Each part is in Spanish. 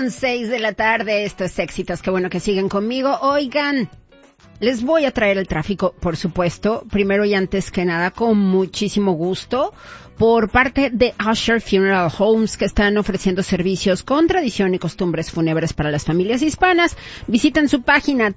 6 de la tarde, esto es Éxitos, qué bueno que siguen conmigo. Oigan, les voy a traer el tráfico, por supuesto, primero y antes que nada, con muchísimo gusto, por parte de Usher Funeral Homes, que están ofreciendo servicios con tradición y costumbres fúnebres para las familias hispanas. Visiten su página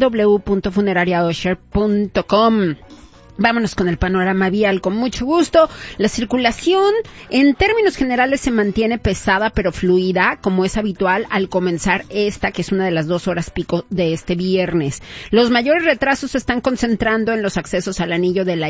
www.funerariausher.com. Vámonos con el panorama vial con mucho gusto. La circulación en términos generales se mantiene pesada pero fluida, como es habitual al comenzar esta, que es una de las 2 horas pico de este viernes. Los mayores retrasos se están concentrando en los accesos al anillo de la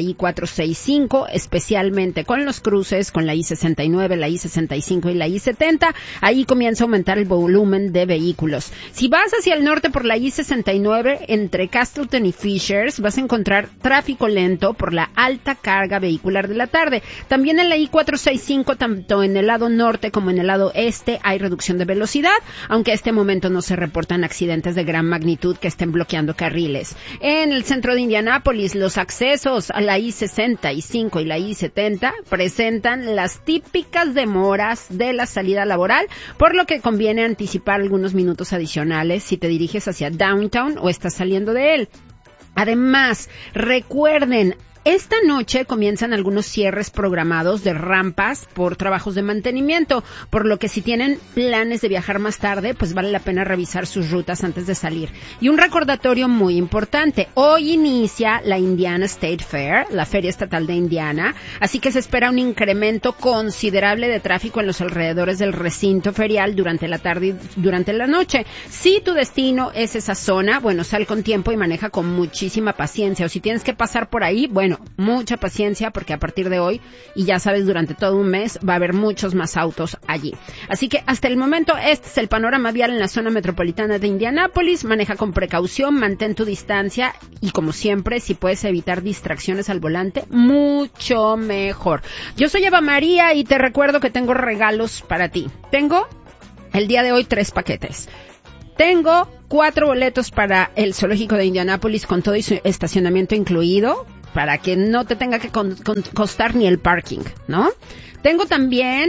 I-465, especialmente con los cruces con la I-69, la I-65 y la I-70. Ahí comienza a aumentar el volumen de vehículos. Si vas hacia el norte por la I-69, entre Castleton y Fishers, vas a encontrar tráfico lento por la alta carga vehicular de la tarde. También en la I-465, tanto en el lado norte como en el lado este, hay reducción de velocidad, aunque a este momento no se reportan accidentes de gran magnitud que estén bloqueando carriles. En el centro de Indianápolis, los accesos a la I-65 y la I-70 presentan las típicas demoras de la salida laboral, por lo que conviene anticipar algunos minutos adicionales si te diriges hacia Downtown o estás saliendo de él. Además, recuerden, esta noche comienzan algunos cierres programados de rampas por trabajos de mantenimiento, por lo que si tienen planes de viajar más tarde, pues vale la pena revisar sus rutas antes de salir. Y un recordatorio muy importante, hoy inicia la Indiana State Fair, la Feria Estatal de Indiana, así que se espera un incremento considerable de tráfico en los alrededores del recinto ferial durante la tarde y durante la noche. Si tu destino es esa zona, bueno, sal con tiempo y maneja con muchísima paciencia, o si tienes que pasar por ahí, bueno, mucha paciencia, porque a partir de hoy, y ya sabes, durante todo un mes, va a haber muchos más autos allí. Así que hasta el momento, este es el panorama vial en la zona metropolitana de Indianápolis. Maneja con precaución, mantén tu distancia, y como siempre, si puedes evitar distracciones al volante, mucho mejor. Yo soy Eva María y te recuerdo que tengo regalos para ti. Tengo, el día de hoy, 3 paquetes. Tengo 4 boletos para el zoológico de Indianápolis con todo y su estacionamiento incluido, para que no te tenga que costar ni el parking, ¿no? Tengo también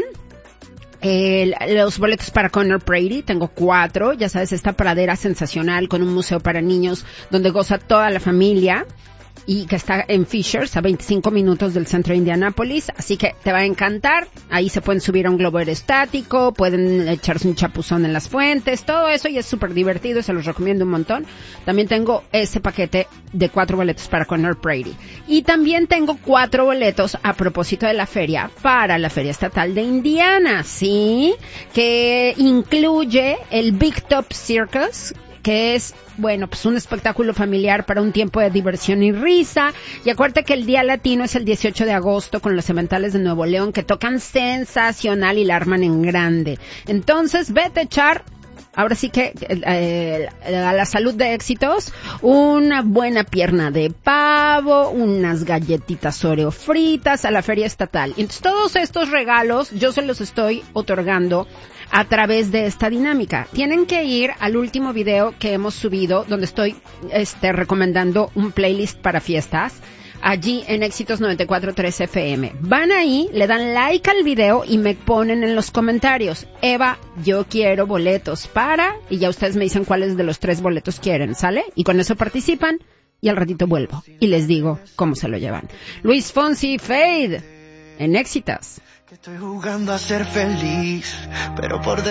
los boletos para Conor Brady, tengo 4, ya sabes, esta pradera sensacional con un museo para niños donde goza toda la familia, y que está en Fishers, a 25 minutos del centro de Indianápolis, así que te va a encantar. Ahí se pueden subir a un globo aerostático, pueden echarse un chapuzón en las fuentes, todo eso, y es súper divertido, se los recomiendo un montón. También tengo ese paquete de 4 boletos para Conor Brady. Y también tengo 4 boletos a propósito de la feria, para la Feria Estatal de Indiana, ¿sí? Que incluye el Big Top Circus, que es, bueno, pues un espectáculo familiar para un tiempo de diversión y risa. Y acuérdate que el Día Latino es el 18 de agosto con los Cementales de Nuevo León, que tocan sensacional y la arman en grande. Entonces, vete a echar, ahora sí que a la salud de Éxitos, una buena pierna de pavo, unas galletitas Oreo fritas a la Feria Estatal. Entonces, todos estos regalos yo se los estoy otorgando a través de esta dinámica. Tienen que ir al último video que hemos subido, donde estoy recomendando un playlist para fiestas, allí en Éxitos 94.3 FM. Van ahí, le dan like al video y me ponen en los comentarios: Eva, yo quiero boletos para... Y ya ustedes me dicen cuáles de los 3 boletos quieren, ¿sale? Y con eso participan, y al ratito vuelvo y les digo cómo se lo llevan. Luis Fonsi, Fade, en Éxitos. Estoy jugando a ser feliz, pero por